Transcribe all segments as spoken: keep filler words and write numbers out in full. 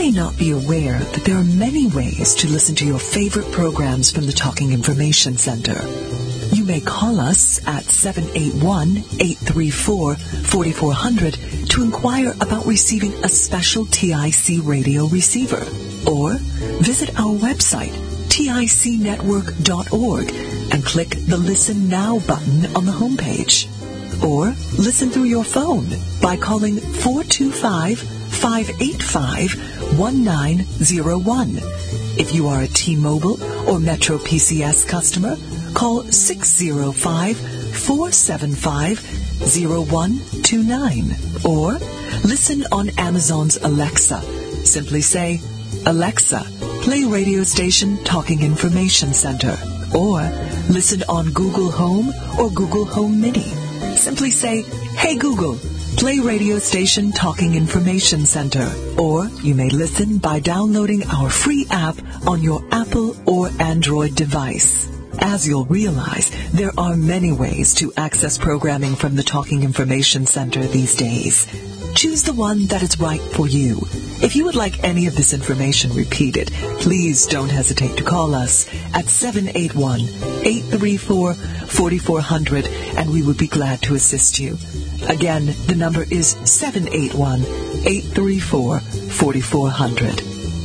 may not be aware that there are many ways to listen to your favorite programs from the Talking Information Center. You may call us at seven eight one, eight three four, four four zero zero to inquire about receiving a special T I C radio receiver. Or visit our website, tic network dot org, and click the Listen Now button on the homepage. Or listen through your phone by calling four two five, five eight five, one nine zero one. If you are a T-Mobile or Metro P C S customer, call six zero five, four seven five, zero one two nine. Or listen on Amazon's Alexa. Simply say, Alexa, play radio station Talking Information Center. Or listen on Google Home or Google Home Mini. Simply say, Hey Google, play radio station Talking Information Center. Or you may listen by downloading our free app on your Apple or Android device. As you'll realize, there are many ways to access programming from the Talking Information Center these days. Choose the one that is right for you. If you would like any of this information repeated, please don't hesitate to call us at seven eight one, eight three four, four four zero zero, and we would be glad to assist you. Again, the number is seven eight one, eight three four, four four zero zero.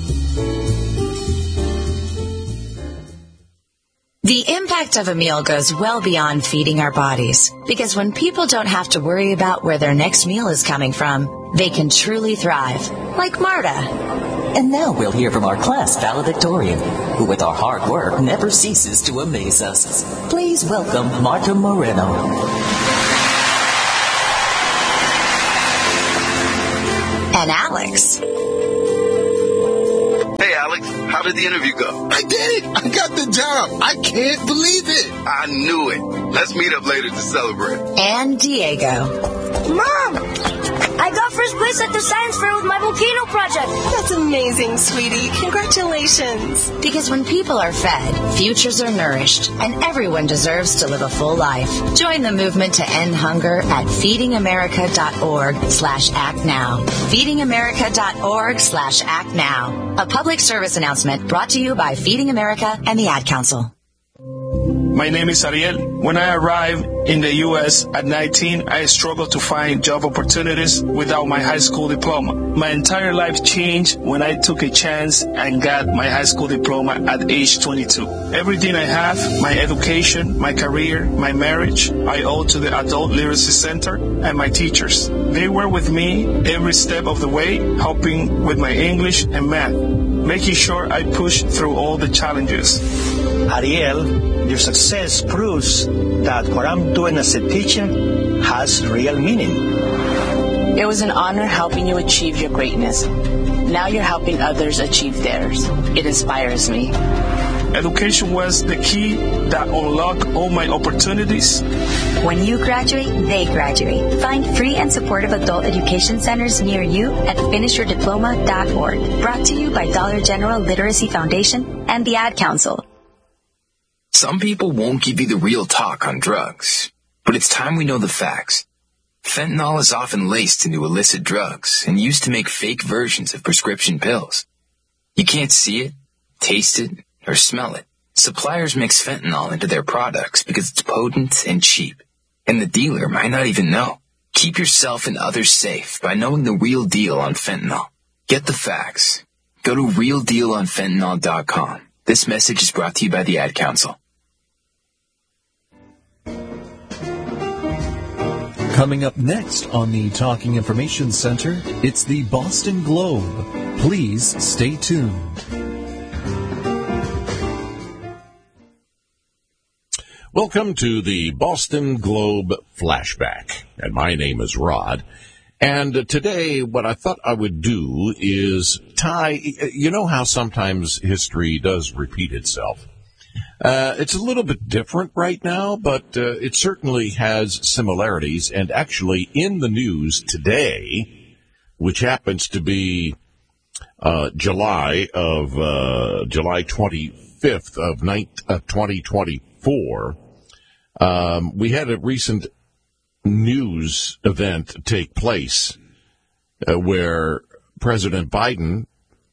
The impact of a meal goes well beyond feeding our bodies, because when people don't have to worry about where their next meal is coming from, they can truly thrive, like Marta. And now we'll hear from our class valedictorian, who with our hard work never ceases to amaze us. Please welcome Marta Moreno. And Alex. Hey, Alex, how did the interview go? I did it! I got the job! I can't believe it! I knew it. Let's meet up later to celebrate. And Diego. Mom! I got first place at the science fair with my volcano project. That's amazing, sweetie. Congratulations. Because when people are fed, futures are nourished, and everyone deserves to live a full life. Join the movement to end hunger at feedingamerica.org slash act now. feedingamerica.org slash act now. A public service announcement brought to you by Feeding America and the Ad Council. My name is Ariel. When I arrived in the U S at nineteen, I struggled to find job opportunities without my high school diploma. My entire life changed when I took a chance and got my high school diploma at age twenty-two. Everything I have, my education, my career, my marriage, I owe to the Adult Literacy Center and my teachers. They were with me every step of the way, helping with my English and math, making sure I pushed through all the challenges. Ariel, your success proves that what I'm doing as a teacher has real meaning. It was an honor helping you achieve your greatness. Now you're helping others achieve theirs. It inspires me. Education was the key that unlocked all my opportunities. When you graduate, they graduate. Find free and supportive adult education centers near you at finish your diploma dot org. Brought to you by Dollar General Literacy Foundation and the Ad Council. Some people won't give you the real talk on drugs, but it's time we know the facts. Fentanyl is often laced into illicit drugs and used to make fake versions of prescription pills. You can't see it, taste it, or smell it. Suppliers mix fentanyl into their products because it's potent and cheap, and the dealer might not even know. Keep yourself and others safe by knowing the real deal on fentanyl. Get the facts. Go to real deal on fentanyl dot com. This message is brought to you by the Ad Council. Coming up next on the Talking Information Center, it's the Boston Globe. Please stay tuned. Welcome to the Boston Globe Flashback, and my name is Rod. And today, what I thought I would do is tie, you know how sometimes history does repeat itself. Uh, it's a little bit different right now, but uh, it certainly has similarities. And actually, in the news today, which happens to be uh, July of uh, July twenty-fifth of twenty twenty-four, um, we had a recent news event take place uh, where President Biden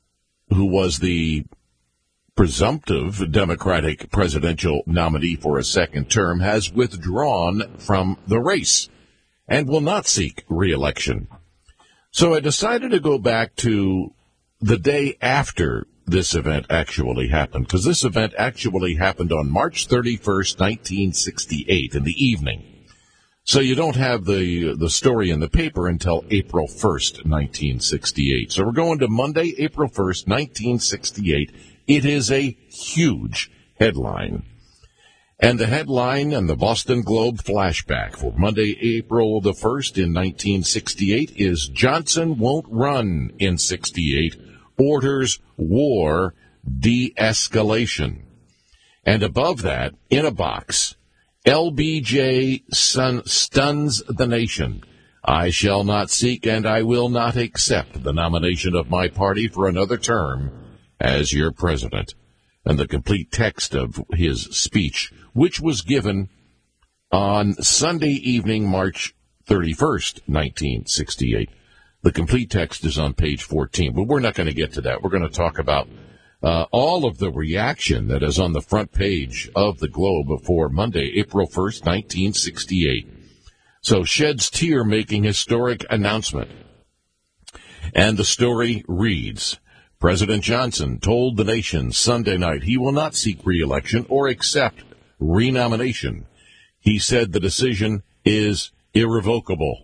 who was the presumptive Democratic presidential nominee for a second term, has withdrawn from the race and will not seek re-election. So I decided to go back to the day after this event actually happened, because this event actually happened on March thirty-first, nineteen sixty-eight, in the evening. So you don't have the the story in the paper until April first, nineteen sixty-eight. So we're going to Monday, April first, nineteen sixty-eight. It is a huge headline. And the headline and the Boston Globe flashback for Monday, April the first in nineteen sixty-eight is Johnson won't run in sixty-eight, orders war de-escalation. And above that, in a box, L B J sun, stuns the nation. I shall not seek and I will not accept the nomination of my party for another term as your president. And the complete text of his speech, which was given on Sunday evening, March thirty-first, nineteen sixty-eight. The complete text is on page fourteen, but we're not going to get to that. We're going to talk about uh, all of the reaction that is on the front page of the Globe for Monday, April first, nineteen sixty-eight. So, sheds tear making historic announcement. And the story reads, President Johnson told the nation Sunday night he will not seek re-election or accept renomination. He said the decision is irrevocable.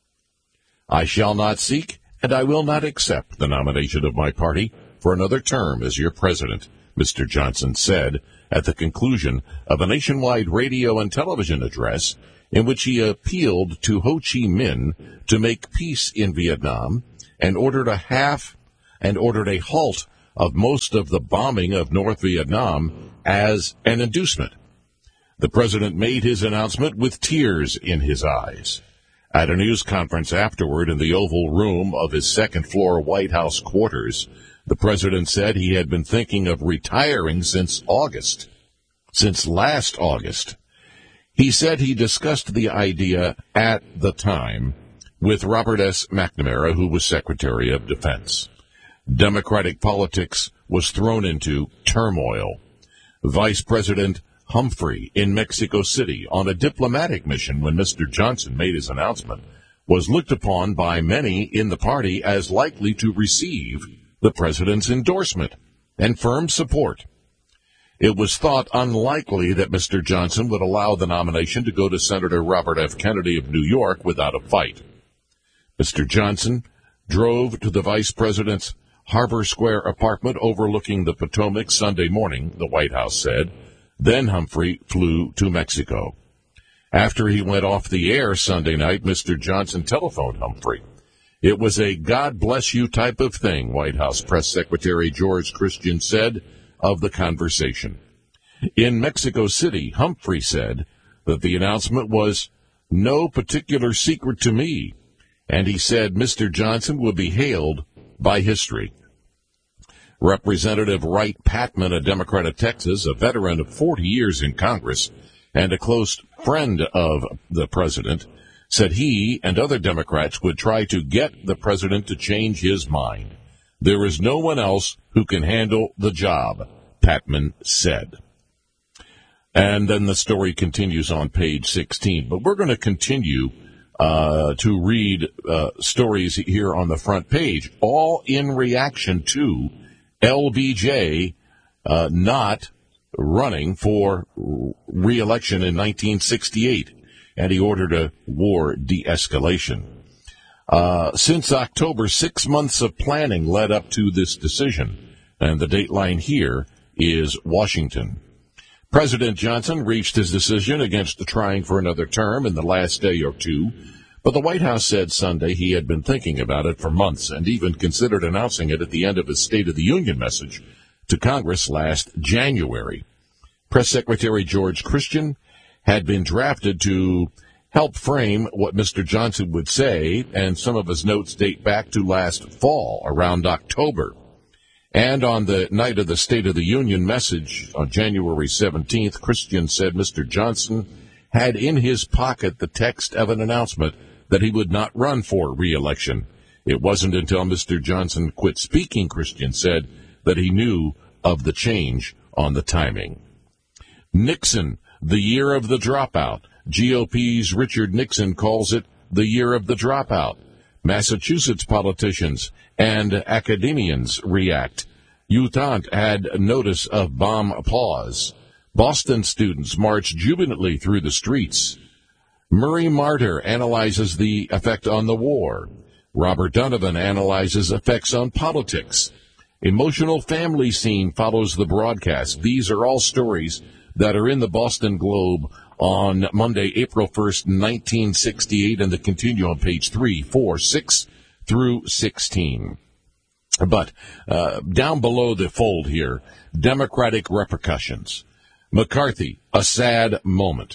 I shall not seek and I will not accept the nomination of my party for another term as your president, Mister Johnson said at the conclusion of a nationwide radio and television address in which he appealed to Ho Chi Minh to make peace in Vietnam and ordered a half and ordered a halt of most of the bombing of North Vietnam as an inducement. The president made his announcement with tears in his eyes. At a news conference afterward in the Oval Room of his second-floor White House quarters, the president said he had been thinking of retiring since August, since last August. He said he discussed the idea at the time with Robert S. McNamara, who was Secretary of Defense. Democratic politics was thrown into turmoil. Vice President Humphrey in Mexico City on a diplomatic mission when Mister Johnson made his announcement was looked upon by many in the party as likely to receive the president's endorsement and firm support. It was thought unlikely that Mister Johnson would allow the nomination to go to Senator Robert F. Kennedy of New York without a fight. Mister Johnson drove to the vice president's Harbor Square apartment overlooking the Potomac Sunday morning, the White House said. Then Humphrey flew to Mexico. After he went off the air Sunday night, Mister Johnson telephoned Humphrey. It was a God bless you type of thing, White House Press Secretary George Christian said of the conversation. In Mexico City, Humphrey said that the announcement was no particular secret to me, and he said Mister Johnson would be hailed by history. Representative Wright Patman, a Democrat of Texas, a veteran of forty years in Congress, and a close friend of the president, said he and other Democrats would try to get the president to change his mind. There is no one else who can handle the job, Patman said. And then the story continues on page sixteen. But we're going to continue uh, to read uh, stories here on the front page, all in reaction to L B J uh, not running for re-election in nineteen sixty-eight, and he ordered a war de-escalation. Uh, since October, six months of planning led up to this decision, and the dateline here is Washington. President Johnson reached his decision against trying for another term in the last day or two, but the White House said Sunday he had been thinking about it for months and even considered announcing it at the end of his State of the Union message to Congress last January. Press Secretary George Christian had been drafted to help frame what Mister Johnson would say, and some of his notes date back to last fall, around October. And on the night of the State of the Union message on January seventeenth, Christian said Mister Johnson had in his pocket the text of an announcement that he would not run for re-election. It wasn't until Mister Johnson quit speaking, Christian said, that he knew of the change on the timing. Nixon, the year of the dropout. G O P's Richard Nixon calls it the year of the dropout. Massachusetts politicians and academians react. Utah had notice of bomb pause. Boston students march jubilantly through the streets. Murray Martyr analyzes the effect on the war. Robert Donovan analyzes effects on politics. Emotional family scene follows the broadcast. These are all stories that are in the Boston Globe on Monday, April first, nineteen sixty-eight, and that continue on page three, four, six through sixteen. But uh, down below the fold here, Democratic repercussions. McCarthy, a sad moment.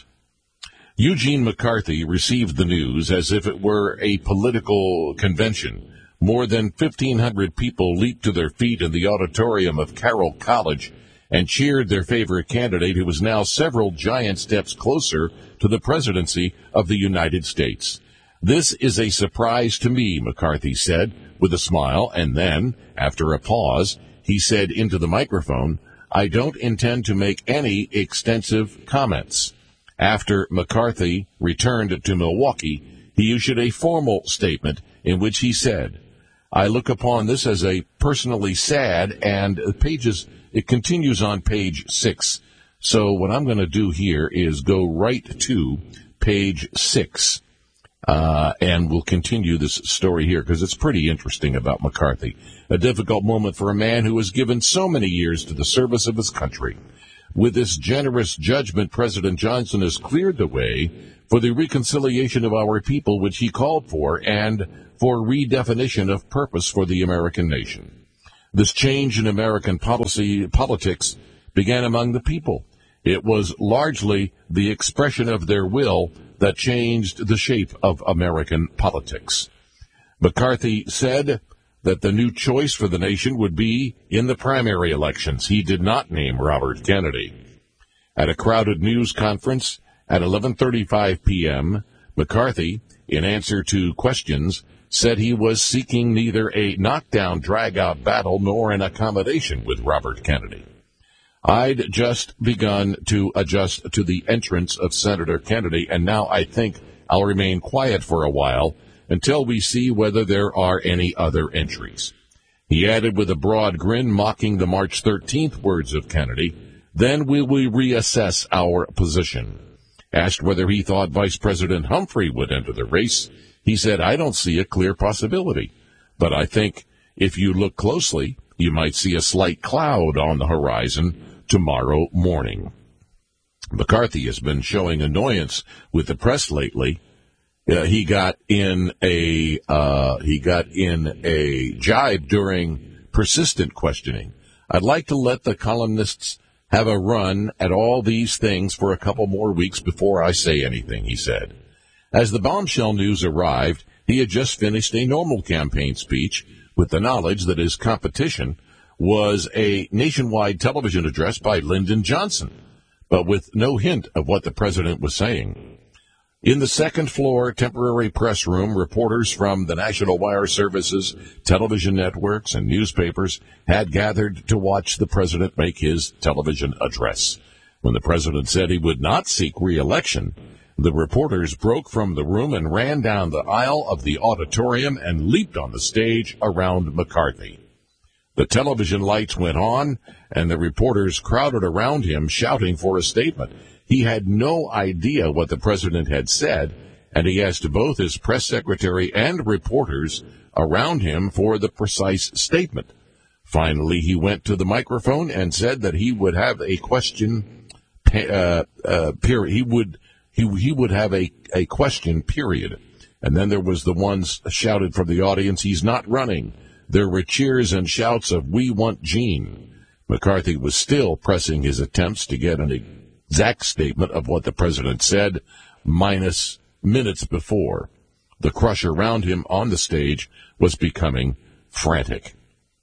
Eugene McCarthy received the news as if it were a political convention. More than fifteen hundred people leaped to their feet in the auditorium of Carroll College and cheered their favorite candidate, who was now several giant steps closer to the presidency of the United States. This is a surprise to me, McCarthy said with a smile, and then, after a pause, he said into the microphone, I don't intend to make any extensive comments. After McCarthy returned to Milwaukee, he issued a formal statement in which he said, I look upon this as a personally sad, and pages, it continues on page six. So what I'm going to do here is go right to page six, uh, and we'll continue this story here because it's pretty interesting about McCarthy. A difficult moment for a man who has given so many years to the service of his country. With this generous judgment, President Johnson has cleared the way for the reconciliation of our people, which he called for, and for redefinition of purpose for the American nation. This change in American policy politics began among the people. It was largely the expression of their will that changed the shape of American politics. McCarthy said that the new choice for the nation would be in the primary elections. He did not name Robert Kennedy. At a crowded news conference at eleven thirty-five p.m., McCarthy, in answer to questions, said he was seeking neither a knockdown, drag-out battle nor an accommodation with Robert Kennedy. I'd just begun to adjust to the entrance of Senator Kennedy, and now I think I'll remain quiet for a while until we see whether there are any other entries. He added with a broad grin, mocking the March thirteenth words of Kennedy, then will we reassess our position. Asked whether he thought Vice President Humphrey would enter the race, he said, I don't see a clear possibility, but I think if you look closely, you might see a slight cloud on the horizon tomorrow morning. McCarthy has been showing annoyance with the press lately. Uh, he got in a uh, he got in a jibe during persistent questioning. I'd like to let the columnists have a run at all these things for a couple more weeks before I say anything, he said. As the bombshell news arrived, he had just finished a normal campaign speech with the knowledge that his competition was a nationwide television address by Lyndon Johnson, but with no hint of what the president was saying. In the second floor temporary press room, reporters from the National Wire Services, television networks, and newspapers had gathered to watch the president make his television address. When the president said he would not seek re-election, the reporters broke from the room and ran down the aisle of the auditorium and leaped on the stage around McCarthy. The television lights went on, and the reporters crowded around him, shouting for a statement. He had no idea what the president had said, and he asked both his press secretary and reporters around him for the precise statement. Finally, he went to the microphone and said that he would have a question, uh, uh, period. He would, he, he would have a, a question, period. And then there was the ones shouted from the audience, he's not running. There were cheers and shouts of, we want Gene. McCarthy was still pressing his attempts to get an exact statement of what the president said, minus minutes before. The crush around him on the stage was becoming frantic.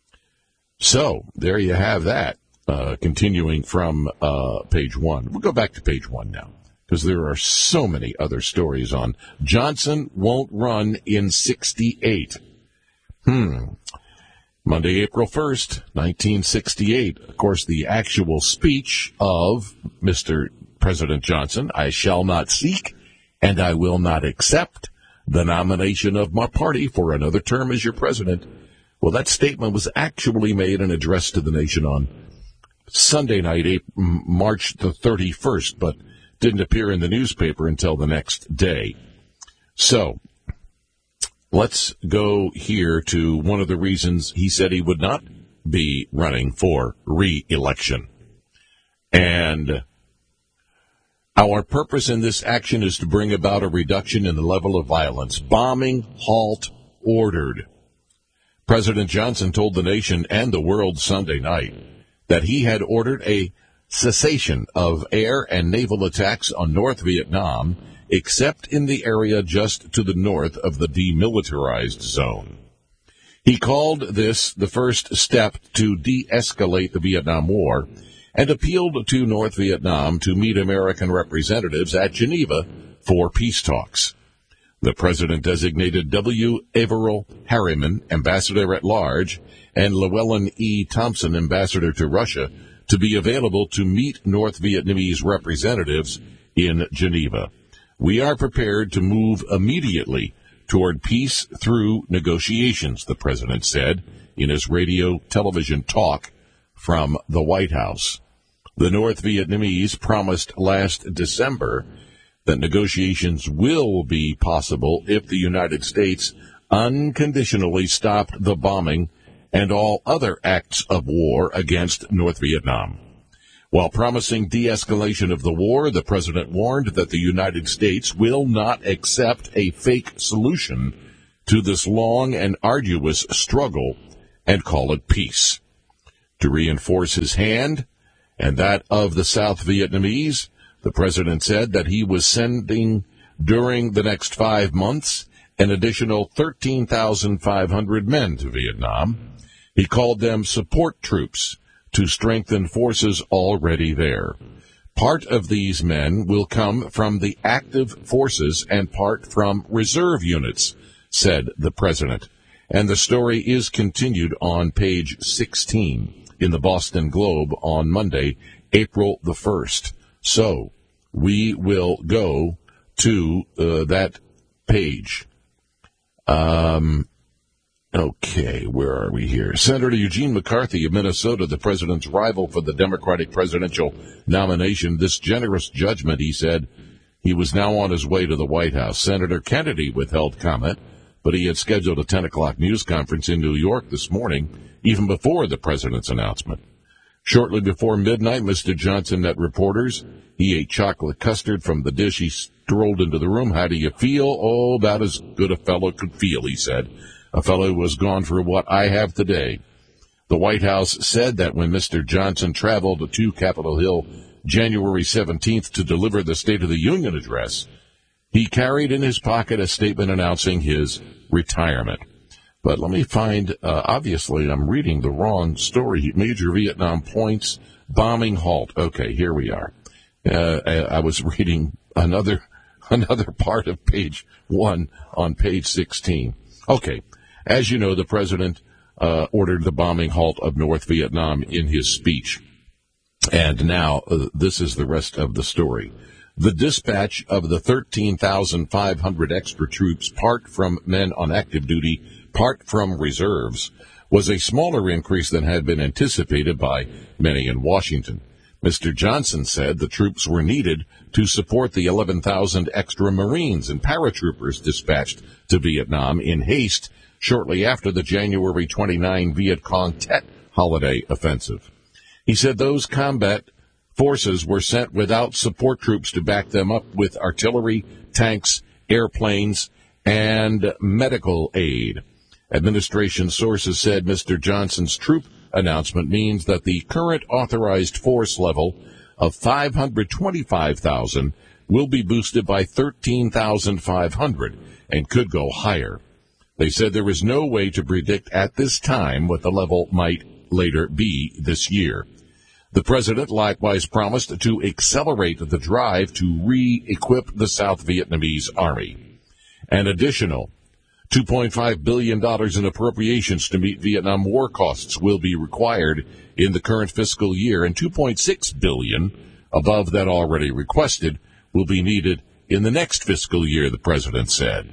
So, there you have that, uh, continuing from uh, page one. We'll go back to page one now, because there are so many other stories on Johnson won't run in sixty-eight. Hmm. Monday, April first, nineteen sixty-eight. Of course, the actual speech of Mister President Johnson, I shall not seek and I will not accept the nomination of my party for another term as your president. Well, that statement was actually made and addressed to the nation on Sunday night, April, March the thirty-first, but didn't appear in the newspaper until the next day. So, let's go here to one of the reasons he said he would not be running for re-election. And our purpose in this action is to bring about a reduction in the level of violence. Bombing halt ordered. President Johnson told the nation and the world Sunday night that he had ordered a cessation of air and naval attacks on North Vietnam, except in the area just to the north of the demilitarized zone. He called this the first step to de-escalate the Vietnam War and appealed to North Vietnam to meet American representatives at Geneva for peace talks. The president designated W. Averill Harriman, ambassador at large, and Llewellyn E. Thompson, ambassador to Russia, to be available to meet North Vietnamese representatives in Geneva. We are prepared to move immediately toward peace through negotiations, the president said in his radio television talk from the White House. The North Vietnamese promised last December that negotiations will be possible if the United States unconditionally stopped the bombing and all other acts of war against North Vietnam. While promising de-escalation of the war, the president warned that the United States will not accept a fake solution to this long and arduous struggle and call it peace. To reinforce his hand and that of the South Vietnamese, the president said that he was sending, during the next five months, an additional thirteen thousand five hundred men to Vietnam. He called them support troops to strengthen forces already there. Part of these men will come from the active forces and part from reserve units, said the president. And the story is continued on page sixteen in the Boston Globe on Monday, April the first. So we will go to uh, that page. Um, okay, where are we here? Senator Eugene McCarthy of Minnesota, the president's rival for the Democratic presidential nomination, this generous judgment, he said, he was now on his way to the White House. Senator Kennedy withheld comment, but he had scheduled a ten o'clock news conference in New York this morning, even before the president's announcement. Shortly before midnight, Mister Johnson met reporters. He ate chocolate custard from the dish. He strolled into the room. How do you feel? Oh, about as good a fellow could feel, he said. A fellow who has gone through what I have today. The White House said that when Mister Johnson traveled to Capitol Hill January seventeenth to deliver the State of the Union address, he carried in his pocket a statement announcing his retirement. But let me find, uh, obviously, I'm reading the wrong story. Major Vietnam points, bombing halt. Okay, here we are. Uh, I, I was reading another another part of page one on page sixteen. Okay, as you know, the president uh, ordered the bombing halt of North Vietnam in his speech. And now, uh, this is the rest of the story. The dispatch of the thirteen thousand five hundred extra troops, part from men on active duty, part from reserves, was a smaller increase than had been anticipated by many in Washington. Mister Johnson said the troops were needed to support the eleven thousand extra Marines and paratroopers dispatched to Vietnam in haste shortly after the January twenty-ninth Viet Cong Tet holiday offensive. He said those combat forces were sent without support troops to back them up with artillery, tanks, airplanes, and medical aid. Administration sources said Mister Johnson's troop announcement means that the current authorized force level of five hundred twenty-five thousand will be boosted by thirteen thousand five hundred and could go higher. They said there is no way to predict at this time what the level might later be this year. The president likewise promised to accelerate the drive to re-equip the South Vietnamese army. An additional two point five billion dollars in appropriations to meet Vietnam War costs will be required in the current fiscal year, and two point six billion dollars above that already requested will be needed in the next fiscal year, the president said.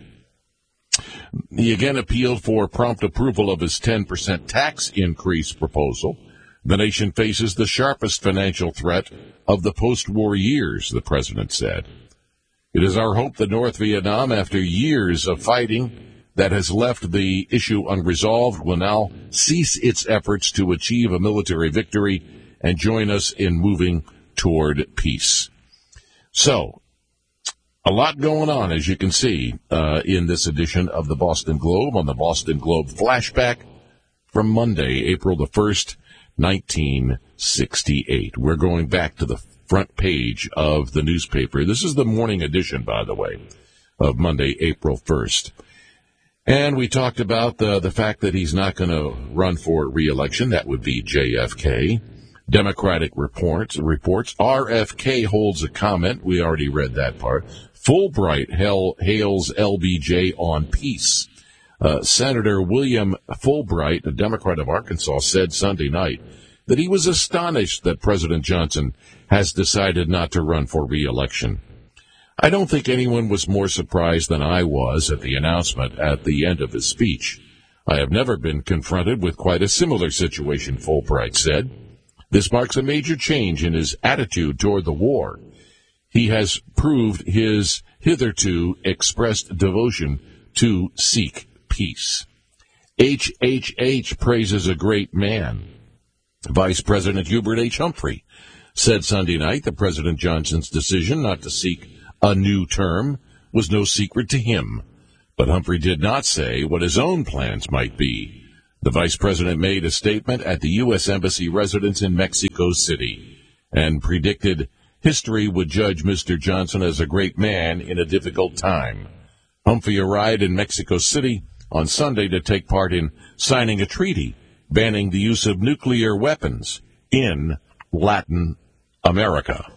He again appealed for prompt approval of his ten percent tax increase proposal. The nation faces the sharpest financial threat of the post-war years, the president said. It is our hope that North Vietnam, after years of fighting that has left the issue unresolved, will now cease its efforts to achieve a military victory and join us in moving toward peace. So, a lot going on, as you can see, uh, in this edition of the Boston Globe on the Boston Globe Flashback from Monday, April the first, nineteen sixty-eight. We're going back to the front page of the newspaper. This is the morning edition, by the way, of Monday, April first. And we talked about the, the fact that he's not going to run for re-election. That would be J F K. Democratic reports, reports. R F K holds a comment. We already read that part. Fulbright hail, hails L B J on peace. Uh, Senator William Fulbright, a Democrat of Arkansas, said Sunday night that he was astonished that President Johnson has decided not to run for re-election. I don't think anyone was more surprised than I was at the announcement at the end of his speech. I have never been confronted with quite a similar situation, Fulbright said. This marks a major change in his attitude toward the war. He has proved his hitherto expressed devotion to seek peace. H H H praises a great man. Vice President Hubert H. Humphrey said Sunday night that President Johnson's decision not to seek a new term was no secret to him. But Humphrey did not say what his own plans might be. The vice president made a statement at the U S Embassy residence in Mexico City and predicted history would judge Mister Johnson as a great man in a difficult time. Humphrey arrived in Mexico City on Sunday to take part in signing a treaty banning the use of nuclear weapons in Latin America.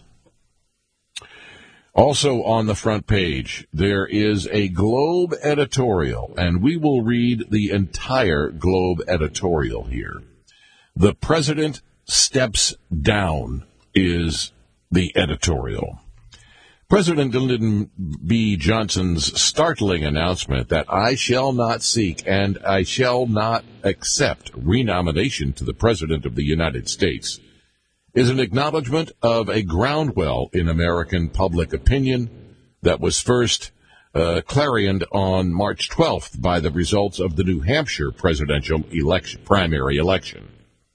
Also on the front page, there is a Globe editorial, and we will read the entire Globe editorial here. The President Steps Down is the editorial. President Lyndon B. Johnson's startling announcement that I shall not seek and I shall not accept renomination to the President of the United States is an acknowledgement of a groundwell in American public opinion that was first uh, clarioned on March twelfth by the results of the New Hampshire presidential election, primary election.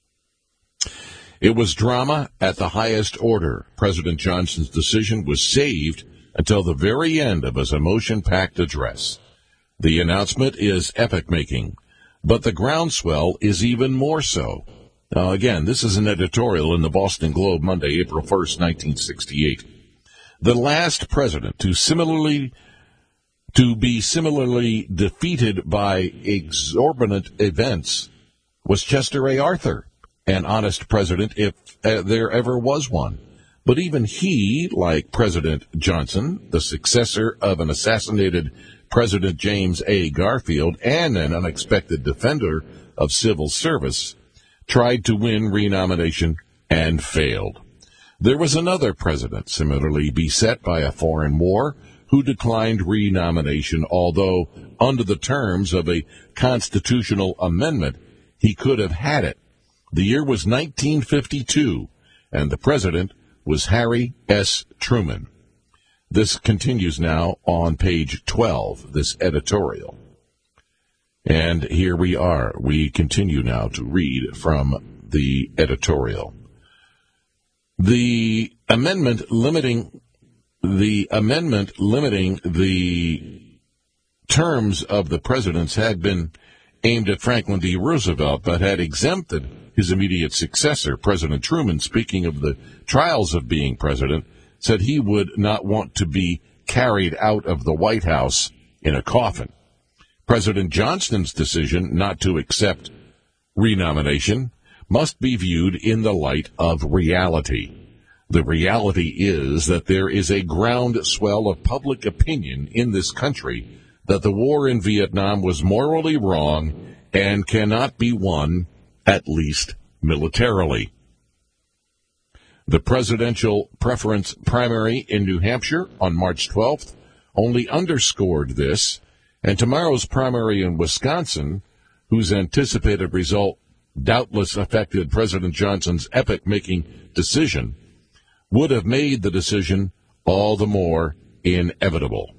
It was drama at the highest order. President Johnson's decision was saved until the very end of his emotion-packed address. The announcement is epoch-making, but the groundswell is even more so. Now, again, this is an editorial in the Boston Globe, Monday, April first, nineteen sixty-eight. The last president to similarly to be similarly defeated by exorbitant events was Chester A. Arthur, an honest president if uh, there ever was one. But even he, like President Johnson, the successor of an assassinated President James A. Garfield and an unexpected defender of civil service, tried to win renomination and failed. There was another president similarly beset by a foreign war who declined renomination, although under the terms of a constitutional amendment, he could have had it. The year was nineteen fifty-two, and the president was Harry S. Truman. This continues now on page twelve, this editorial. And here we are. We continue now to read from the editorial. The amendment limiting the amendment limiting the terms of the presidents had been aimed at Franklin D. Roosevelt, but had exempted his immediate successor, President Truman. Speaking of the trials of being president, said he would not want to be carried out of the White House in a coffin. President Johnston's decision not to accept renomination must be viewed in the light of reality. The reality is that there is a groundswell of public opinion in this country that the war in Vietnam was morally wrong and cannot be won, at least militarily. The presidential preference primary in New Hampshire on March twelfth only underscored this, and tomorrow's primary in Wisconsin, whose anticipated result doubtless affected President Johnson's epoch-making decision, would have made the decision all the more inevitable.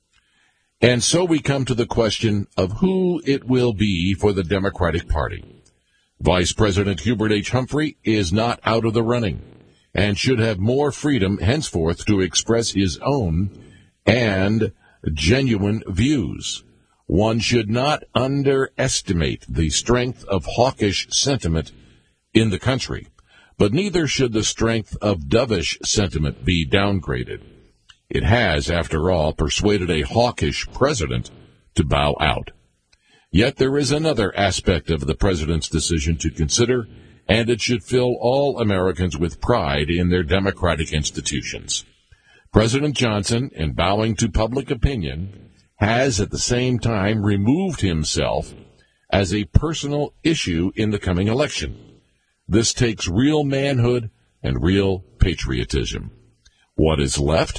And so we come to the question of who it will be for the Democratic Party. Vice President Hubert H. Humphrey is not out of the running and should have more freedom henceforth to express his own and genuine views. One should not underestimate the strength of hawkish sentiment in the country, but neither should the strength of dovish sentiment be downgraded. It has, after all, persuaded a hawkish president to bow out. Yet there is another aspect of the president's decision to consider, and it should fill all Americans with pride in their democratic institutions. President Johnson, in bowing to public opinion, has at the same time removed himself as a personal issue in the coming election. This takes real manhood and real patriotism. What is left?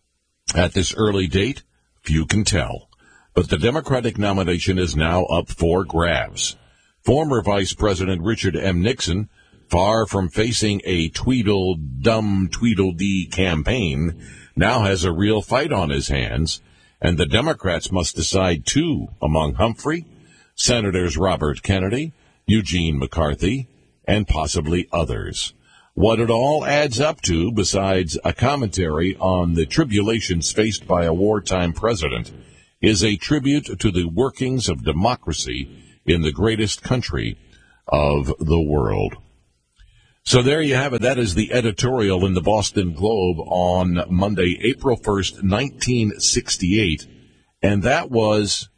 At this early date, few can tell. But the Democratic nomination is now up for grabs. Former Vice President Richard M. Nixon, far from facing a Tweedledum Tweedledee campaign, now has a real fight on his hands, and the Democrats must decide, too, among Humphrey, Senators Robert Kennedy, Eugene McCarthy, and possibly others. What it all adds up to, besides a commentary on the tribulations faced by a wartime president, is a tribute to the workings of democracy in the greatest country of the world. So there you have it. That is the editorial in the Boston Globe on Monday, April first, nineteen sixty-eight. And that was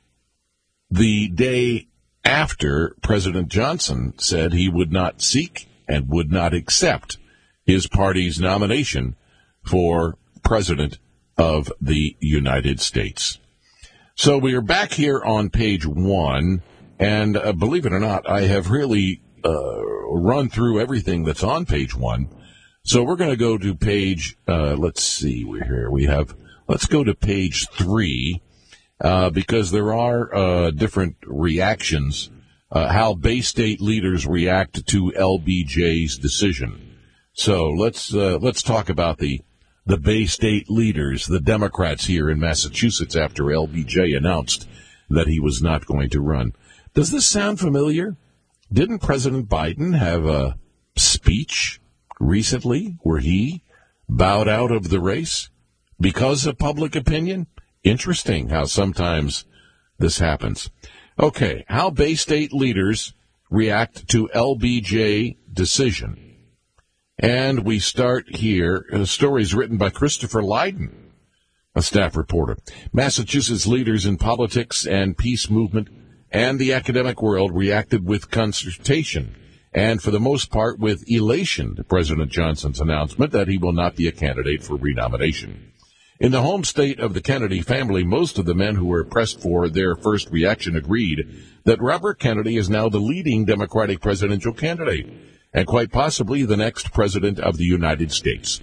the day after President Johnson said he would not seek and would not accept his party's nomination for President of the United States. So we are back here on page one, and uh, believe it or not, I have really uh, run through everything that's on page one. So we're going to go to page, uh, let's see, we're here, we have, let's go to page three, uh, because there are uh, different reactions. Uh, how Bay State leaders react to L B J's decision. So let's uh, let's talk about the the Bay State leaders, the Democrats here in Massachusetts, after L B J announced that he was not going to run. Does this sound familiar? Didn't President Biden have a speech recently where he bowed out of the race because of public opinion? Interesting how sometimes this happens. Okay, how Bay State leaders react to L B J decision. And we start here. The story is written by Christopher Lydon, a staff reporter. Massachusetts leaders in politics and peace movement and the academic world reacted with consternation and, for the most part, with elation to President Johnson's announcement that he will not be a candidate for renomination. In the home state of the Kennedy family, most of the men who were pressed for their first reaction agreed that Robert Kennedy is now the leading Democratic presidential candidate and quite possibly the next president of the United States.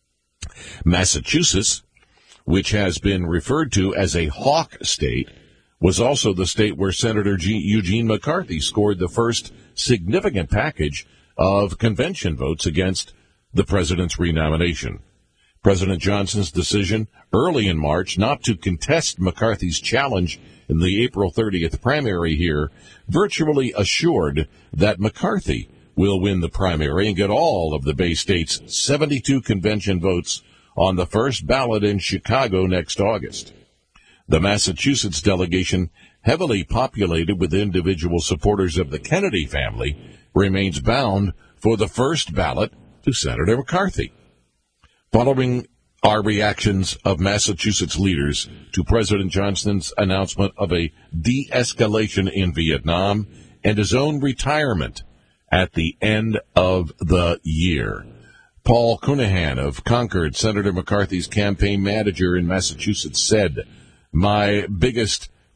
Massachusetts, which has been referred to as a hawk state, was also the state where Senator G- Eugene McCarthy scored the first significant package of convention votes against the president's renomination. President Johnson's decision early in March not to contest McCarthy's challenge in the April thirtieth primary here virtually assured that McCarthy will win the primary and get all of the Bay State's seventy-two convention votes on the first ballot in Chicago next August. The Massachusetts delegation, heavily populated with individual supporters of the Kennedy family, remains bound for the first ballot to Senator McCarthy. Following are reactions of Massachusetts leaders to President Johnson's announcement of a de-escalation in Vietnam and his own retirement at the end of the year. Paul Cunahan of Concord, Senator McCarthy's campaign manager in Massachusetts, said, "My biggest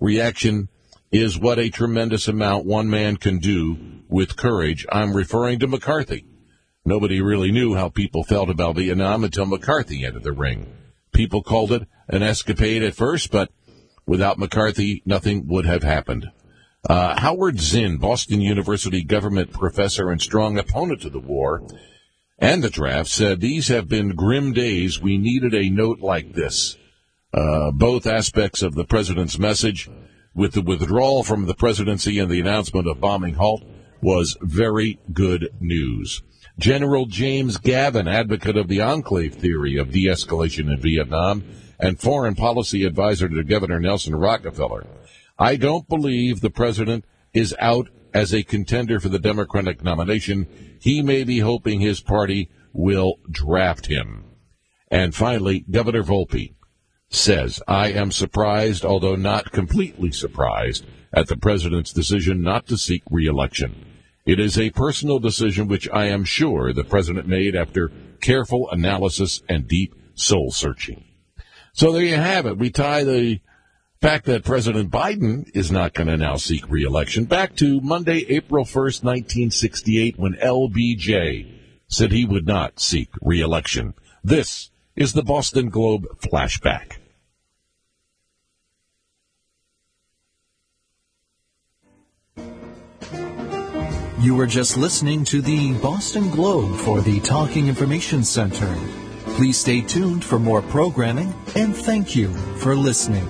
reaction is what a tremendous amount one man can do with courage. I'm referring to McCarthy. Nobody really knew how people felt about Vietnam until McCarthy entered the ring. People called it an escapade at first, but without McCarthy, nothing would have happened. Uh, Howard Zinn, Boston University government professor and strong opponent of the war and the draft, said these have been grim days. We needed a note like this. Uh, both aspects of the president's message, with the withdrawal from the presidency and the announcement of bombing halt, was very good news. General James Gavin, advocate of the enclave theory of de-escalation in Vietnam and foreign policy advisor to Governor Nelson Rockefeller. I don't believe the president is out as a contender for the Democratic nomination. He may be hoping his party will draft him. And finally, Governor Volpe says, I am surprised, although not completely surprised, at the president's decision not to seek re-election. It is a personal decision which I am sure the president made after careful analysis and deep soul-searching. So there you have it. We tie the fact that President Biden is not going to now seek re-election back to Monday, April first, nineteen sixty-eight, when L B J said he would not seek re-election. This is the Boston Globe Flashback. You were just listening to the Boston Globe for the Talking Information Center. Please stay tuned for more programming, and thank you for listening.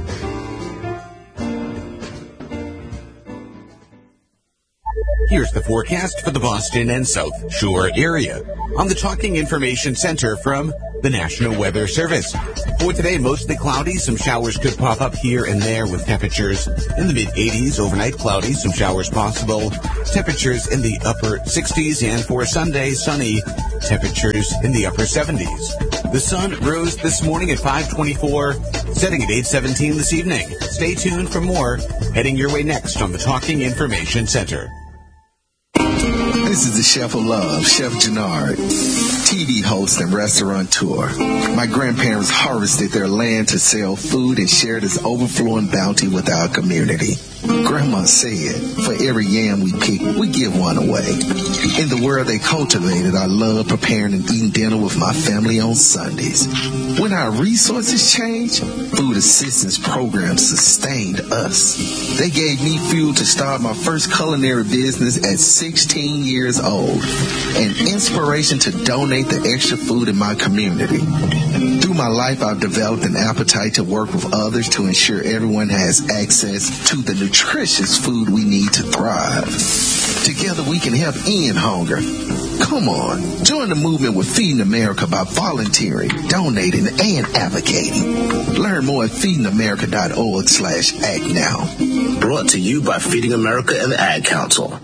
Here's the forecast for the Boston and South Shore area on the Talking Information Center from the National Weather Service. For today, mostly cloudy. Some showers could pop up here and there with temperatures in the mid-eighties. Overnight, cloudy. Some showers possible. Temperatures in the upper sixties. And for Sunday, sunny. Temperatures in the upper seventies. The sun rose this morning at five twenty-four, setting at eight seventeen this evening. Stay tuned for more. Heading your way next on the Talking Information Center. This is the Chef of Love, Chef Gennard, T V host and restaurateur. My grandparents harvested their land to sell food and share this overflowing bounty with our community. Grandma said, for every yam we pick, we give one away. In the world they cultivated, I love preparing and eating dinner with my family on Sundays. When our resources changed, food assistance programs sustained us. They gave me fuel to start my first culinary business at sixteen years old, and inspiration to donate the extra food in my community. Through my life, I've developed an appetite to work with others to ensure everyone has access to the nutritious food we need to thrive. Together we can help end hunger. Come on, join the movement with Feeding America by volunteering, donating, and advocating. Learn more at feedingamerica.org slash act now. Brought to you by Feeding America and the Ad Council.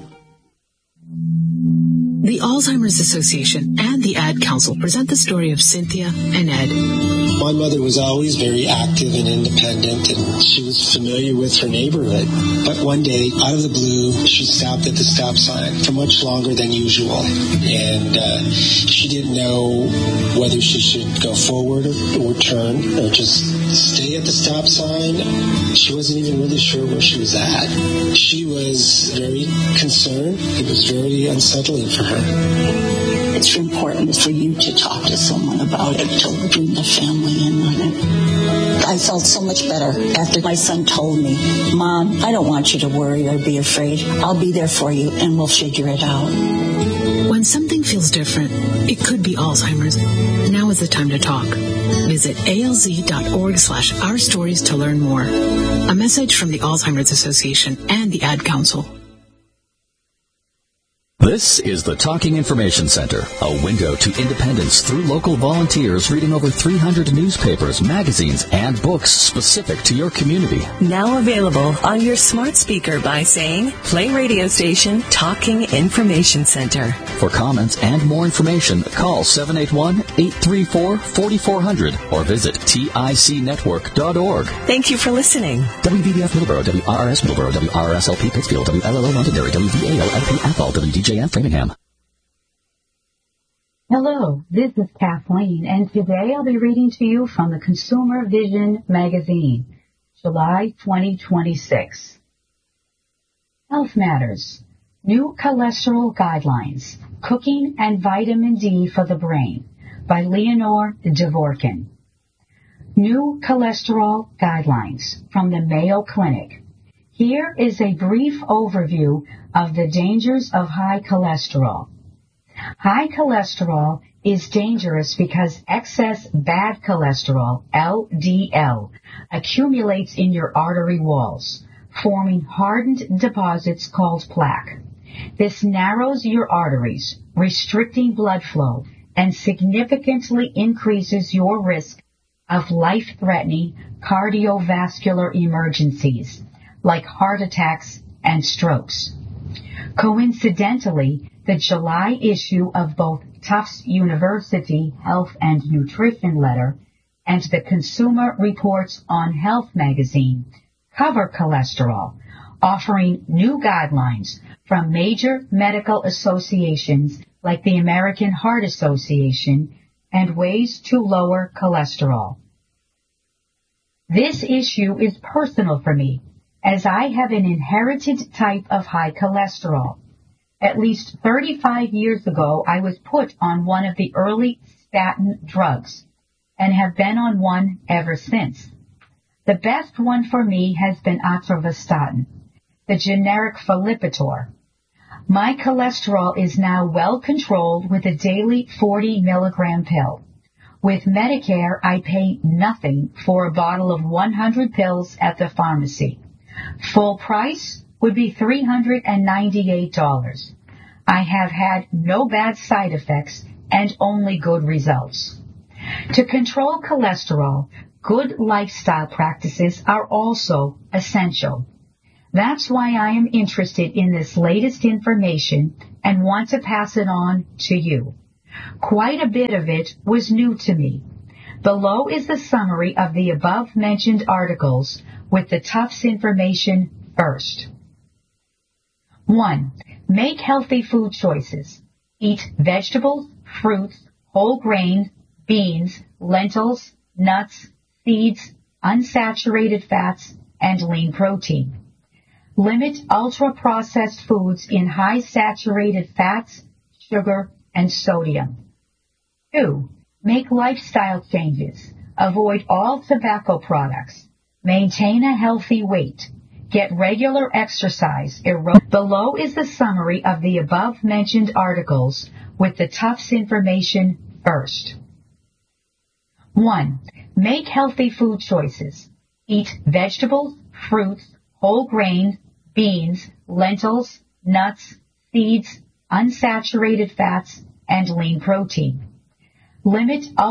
The Alzheimer's Association and the Ad Council present the story of Cynthia and Ed. My mother was always very active and independent, and she was familiar with her neighborhood. But one day, out of the blue, she stopped at the stop sign for much longer than usual. And uh, she didn't know whether she should go forward or, or turn or just stay at the stop sign. She wasn't even really sure where she was at. She was very concerned. It was very unsettling for her. It's important for you to talk to someone about it, to bring the family in on it. I felt so much better after my son told me, Mom, I don't want you to worry or be afraid. I'll be there for you and we'll figure it out. When something feels different, it could be Alzheimer's. Now is the time to talk. Visit alz.org slash our stories to learn more. A message from the Alzheimer's Association and the Ad Council. This is the Talking Information Center, a window to independence through local volunteers reading over three hundred newspapers, magazines, and books specific to your community. Now available on your smart speaker by saying, play radio station Talking Information Center. For comments and more information, call seven eight one, eight three four, four four zero zero or visit tic network dot org. Thank you for listening. W B B F Middleborough, W R R S Middleborough, W R R S L P Pittsfield, W L L O Londonderry, W V A L L P Athol, W D J F Framingham. Hello, this is Kathleen, and today I'll be reading to you from the Consumer Vision magazine. July twenty twenty-six. Health Matters. New Cholesterol Guidelines. Cooking and Vitamin D for the Brain by Leonore Dvorkin. New Cholesterol Guidelines from the Mayo Clinic. Here is a brief overview of the dangers of high cholesterol. High cholesterol is dangerous because excess bad cholesterol, L D L, accumulates in your artery walls, forming hardened deposits called plaque. This narrows your arteries, restricting blood flow, and significantly increases your risk of life-threatening cardiovascular emergencies like heart attacks and strokes. Coincidentally, the July issue of both Tufts University Health and Nutrition Letter and the Consumer Reports on Health magazine cover cholesterol, offering new guidelines from major medical associations like the American Heart Association and ways to lower cholesterol. This issue is personal for me, as I have an inherited type of high cholesterol. At least thirty-five years ago, I was put on one of the early statin drugs and have been on one ever since. The best one for me has been atorvastatin, the generic for Lipitor. My cholesterol is now well controlled with a daily forty milligram pill. With Medicare, I pay nothing for a bottle of one hundred pills at the pharmacy. Full price would be three hundred ninety-eight dollars. I have had no bad side effects and only good results. To control cholesterol, good lifestyle practices are also essential. That's why I am interested in this latest information and want to pass it on to you. Quite a bit of it was new to me. Below is the summary of the above-mentioned articles with the Tufts information first. one. Make healthy food choices. Eat vegetables, fruits, whole grains, beans, lentils, nuts, seeds, unsaturated fats, and lean protein. Limit ultra-processed foods in high saturated fats, sugar, and sodium. two. Make lifestyle changes. Avoid all tobacco products. Maintain a healthy weight. Get regular exercise. Below is the summary of the above-mentioned articles with the Tufts information first. one. Make healthy food choices. Eat vegetables, fruits, whole grains, beans, lentils, nuts, seeds, unsaturated fats, and lean protein. Limit